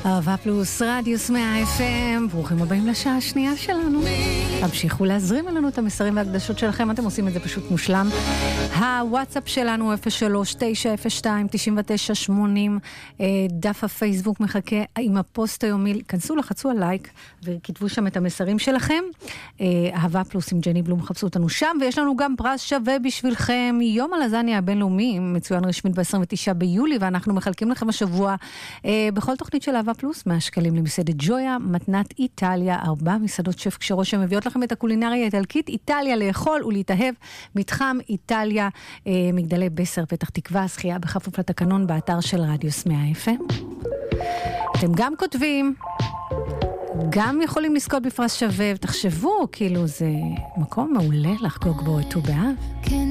אהבה פלוס, רדיוס 100 FM, ברוכים הבאים לשעה השנייה שלנו. תמשיכו להזרים לנו את המסרים והקדשות שלכם, אתם עושים את זה פשוט מושלם. הוואטסאפ שלנו 03-902-9980, דף הפייסבוק מחכה עם הפוסט היומי, כנסו, לחצו על לייק וכתבו שם את המסרים שלכם. אהבה פלוס עם ג'ני בלום, חפשו אותנו שם, ויש לנו גם פרס שווה בשבילכם, יום הלזניה הבינלאומי, מצוין רשמית ב-29 ביולי, ואנחנו מחלקים לכם השבוע בכל תוכנית של אהבה פלוס 100 שקלים למסעדת ג'ויה, מתנת איטליה, 4 מסעדות שף כשרו שמביאות לכם את הקולינריה האיטלקית, איטליה לאכול ולהתאהב, מתחם איטליה, מגדלי בסר, פתח תקווה, שחייה בכפוף לתקנון באתר של רדיוס 100 FM. אתם גם כותבים, גם יכולים לזכות בפרס שווה, ותחשבו, כאילו זה מקום מעולה לחגוג בו את ט"ו באב.